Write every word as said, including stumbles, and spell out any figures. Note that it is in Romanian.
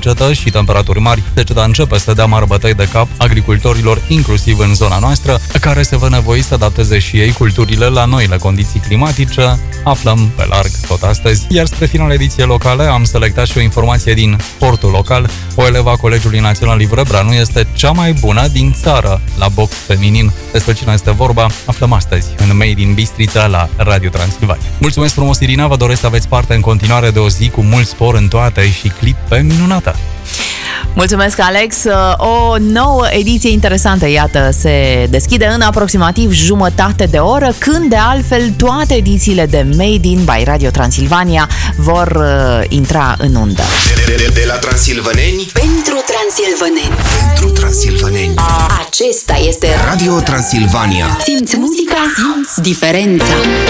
secetă și temperaturi mari. Seceta începe să dea mari bătăi de cap agricultorilor, inclusiv în zona noastră, care se vă nevoi să adapteze și ei culturile la noile condiții climatice. Aflăm pe larg tot astăzi. Iar spre finalul ediției locale am selectat și o informație din sportul local. O elevă a Colegiului Național Liviu Rebra nu este cea mai bună din țară la box feminin. Despre cine este vorba, aflăm astăzi în Made in Bistrița la Radio Transilvania. Mulțumesc frumos, Irina, vă doresc să aveți parte în continuare de o zi cu mult spor în toate și clipe minunate. Mulțumesc, Alex! O nouă ediție interesantă, iată, se deschide în aproximativ jumătate de oră, când de altfel toate edițiile de Made in by Radio Transilvania vor uh, intra în undă. De, de, de la transilvaneni pentru transilvaneni. Pentru transilvaneni. Acesta este Radio Transilvania. Simți muzica, simți diferența.